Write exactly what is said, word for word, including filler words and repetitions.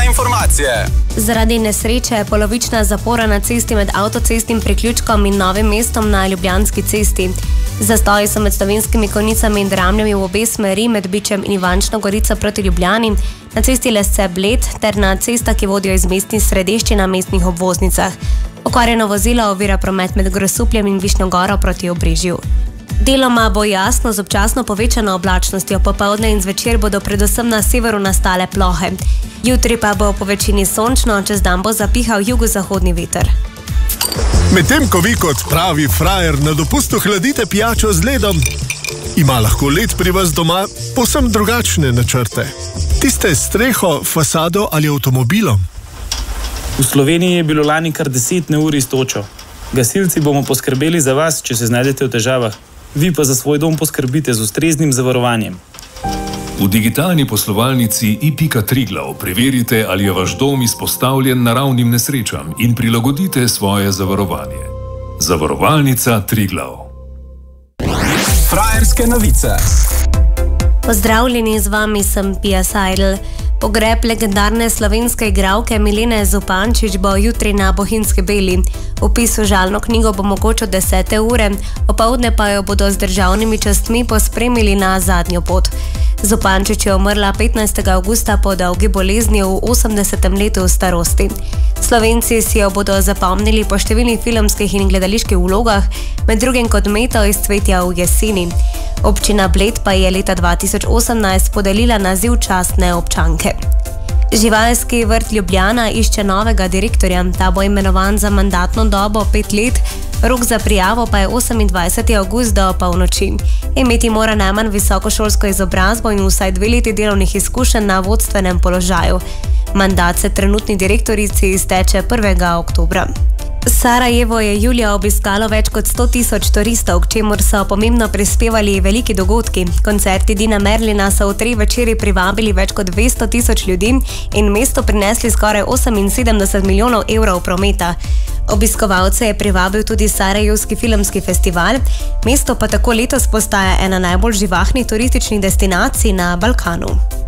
informacije. Zaradi nesreče je polovična zapora na cesti med avtocestnim priključkom in Novim mestom na Ljubljanski cesti. Zastoji so med Slovenskimi Konjicami in Dramljami v obe smeri med Bičem in Ivančno Gorico proti Ljubljani, na cesti Lesce-Bled ter na cestah, ki vodijo iz mestnih središč na mestnih obvoznicah. Okvarjeno vozilo ovira promet med Grosupljem in Višnjo Goro proti Obrežju. Deloma bo jasno z občasno povečano oblačnostjo, popoldne in zvečer bodo predvsem na severu nastale plohe. Jutri pa bo po večini sončno, čez dan bo zapihal jugozahodni veter. Medtem ko vi kot pravi frajer na dopustu hladite pijačo z ledom, ima lahko led pri vas doma povsem drugačne načrte. Tiste s streho, fasado ali avtomobilom. V Sloveniji je bilo lani kar deset neurij s točo. Gasilci bomo poskrbeli za vas, če se znajdete v težavah. Vi pa za svoj dom poskrbite z ustreznim zavarovanjem. V digitalni poslovalnici i pika Triglav preverite, ali je vaš dom izpostavljen naravnim nesrečam in prilagodite svoje zavarovanje. Zavarovalnica Triglav. Frajerske novice. Pozdravljeni, z vami sem Pia Seidel. Pogreb legendarne slovenske igralke Milene Zupančič bo jutri na Bohinjski Beli. Vpis v žalno knjigo bo mogoč od desete ure, opoldne pa jo bodo z državnimi častmi pospremili na zadnjo pot. Zupančič je umrla petnajstega avgusta po dolgi bolezni v osemdesetem letu starosti. Slovenci si jo bodo zapomnili po številnih filmskih in gledaliških vlogah, med drugim kot Meto iz Cvetja v jeseni. Občina Bled pa je leta dva tisoč osemnajst podelila naziv častne občanke. Živalski vrt Ljubljana išče novega direktorja, ta bo imenovan za mandatno dobo pet let, rok za prijavo pa je osemindvajseti avgust do polnoči. Imeti mora najmanj visokošolsko izobrazbo in vsaj dve leti delovnih izkušenj na vodstvenem položaju. Mandat se trenutni direktorici izteče prvega oktobra. Sarajevo je julija obiskalo več kot sto tisoč turistov, k čemur so pomembno prispevali veliki dogodki. Koncerti Dina Merlina so v treh večerih privabili več kot dvesto tisoč ljudi in mesto prinesli skoraj oseminsedemdeset milijonov evrov prometa. Obiskovalce je privabil tudi Sarajevski filmski festival, mesto pa tako letos postaja ena najbolj živahnih turističnih destinacij na Balkanu.